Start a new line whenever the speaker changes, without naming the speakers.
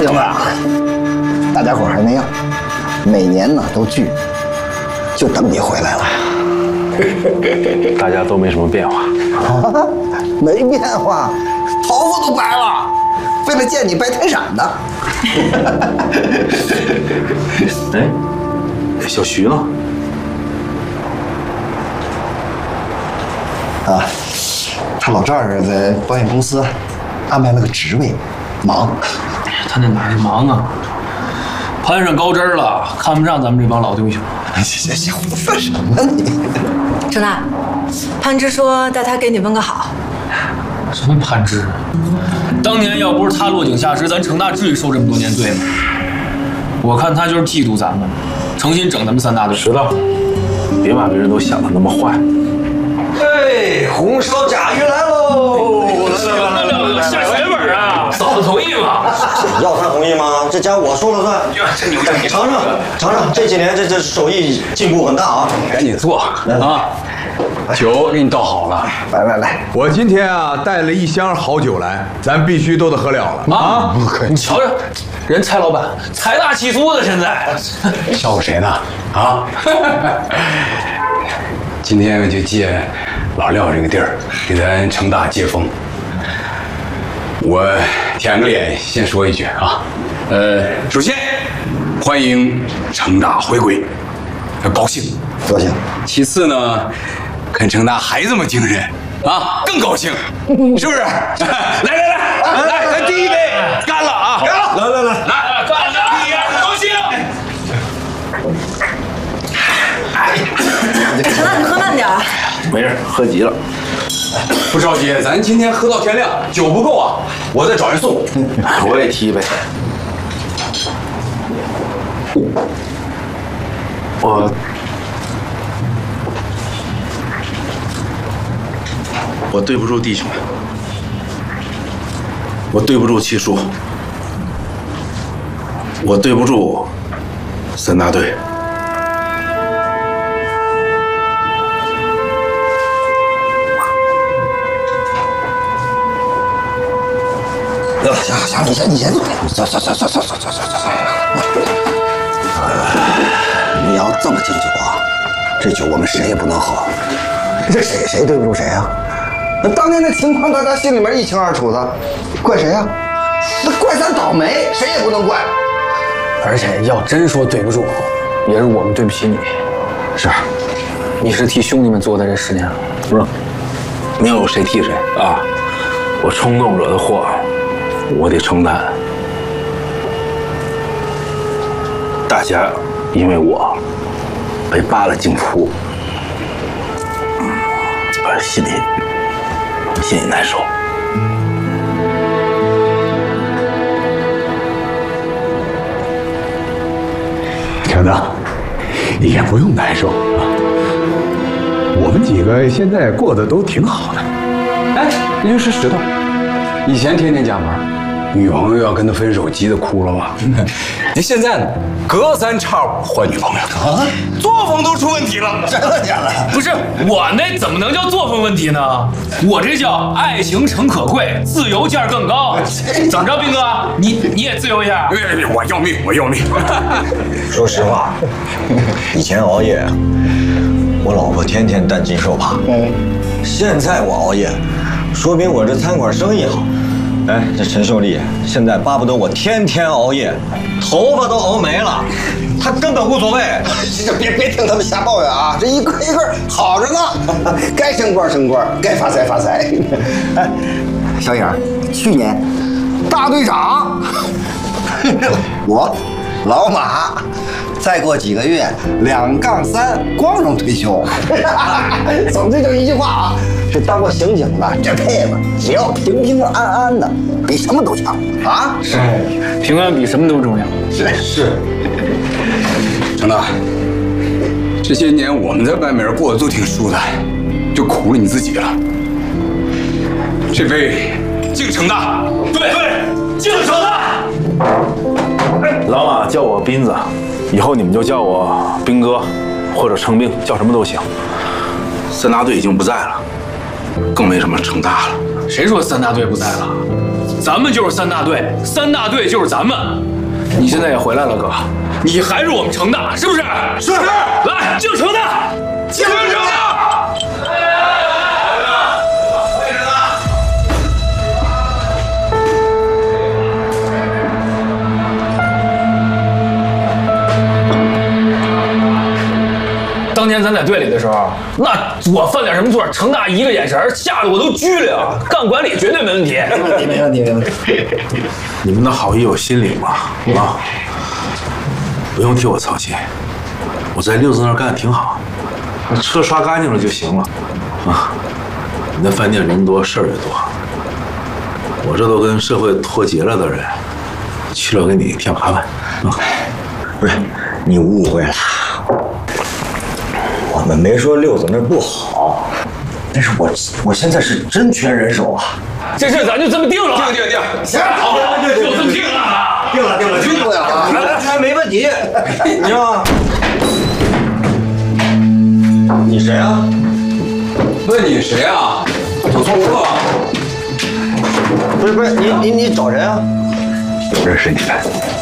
行了，大家伙还是那样，每年呢都聚，就等你回来了。
大家都没什么变化
啊，没变化，头发都白了，为了见你白太闪的。
哎，小徐呢？
啊，他老丈人在保险公司安排了个职位，忙。
他那哪是忙啊？攀上高枝了，看不上咱们这帮老丢兄。
行，胡说什么你？
程大，潘芝说带他给你问个好。
什么潘芝？当年要不是他落井下石，咱程大至于受这么多年罪吗？我看他就是嫉妒咱们，诚心整咱们3大队。
石头，别把别人都想的那么坏。
哎，红烧甲鱼来喽！
来，下血本啊！嫂子同意吗？
要他同意吗？这家我说了算。你尝尝，这几年这手艺进步很大啊！
赶紧坐啊！酒给你倒好了，
来，
我今天啊带了1箱好酒来，咱必须都得喝了了啊！
你瞧瞧，人蔡老板财大气粗的，现在
笑话谁呢？啊！今天我就借老廖这个地儿，给咱程大接风。我舔个脸先说一句啊，首先欢迎程大回归，高兴，
高兴。
其次呢，看程大还这么精神啊，更高兴，是不是？来，咱第一杯干了啊！
干了，来，
干了，高兴。
程大，你喝慢点。
没事，喝急了。
不着急，咱今天喝到天亮，酒不够啊，我再找人送。
我也提一杯。我对不住弟兄们，我对不住七叔，我对不住3大队。
行，你先坐。走。你要这么敬酒啊，这酒我们谁也不能喝。这谁对不住谁啊？那当年的情况大家心里面一清二楚的，怪谁啊？那怪咱倒霉，谁也不能怪。
而且要真说对不住，也是我们对不起你。
是，
你是替兄弟们做的这10年了，
不是，没有谁替谁啊！我冲动惹的祸，我得承担。大家因为我被扒了净铺，心里难受。
程大，你也不用难受啊，我们几个现在过得都挺好的。
哎，那就是石头，以前天天加班，女朋友要跟他分手，急得哭了吧？那现在呢，隔3差5换女朋友啊，作风都出问题了。
真的假的？
不是我那怎么能叫作风问题呢？我这叫爱情诚可贵，自由价更高。怎么着，斌哥，你也自由一下？
我要命！
说实话，以前熬夜，我老婆天天担惊受怕。现在我熬夜，说明我这餐馆生意好。哎，这陈秀丽现在巴不得我天天熬夜，头发都熬没了，她根本无所谓。
别听他们瞎抱怨啊，这一个一个好着呢，该升官升官，该发财发财。哎，小影，去年大队长，我老马，再过几个月2杠3光荣退休。总之就一句话啊，是当过刑警的这辈子只要平平安安的，比什么都强啊！
是，平安比什么都重要。
是。
程大，这些年我们在外面过得都挺舒坦，就苦了你自己了。这杯敬程大，
对，敬程大。
老马叫我斌子，以后你们就叫我斌哥，或者程兵，叫什么都行。3大队已经不在了，更没什么程大了。
谁说3大队不在了？ 咱们就是三大队，三大队就是咱们。你现在也回来了，哥，你还是我们成大，是不是？
是。
来，进成大，进成大。当年咱在队里的时候，那我犯点什么错，成大一个眼神吓得我都拘了。干管理绝对没问题。
没问题。
你们的好意我心里嘛，啊，不用替我操心。我在六子那儿干得挺好，车刷干净了就行了。啊，你那饭店人多事儿也多，我这都跟社会脱节了的人，去了给你添麻烦。啊，
不是，你误会了。我们没说六子那儿不好，但是我现在是真缺人手啊。
这事咱就这么定了。
定。
行，
好，就这么定了。
定了，完全没问题。你知道吗？你谁啊？
问你谁啊？走错屋了。
不是，你找人啊？
不认识你们。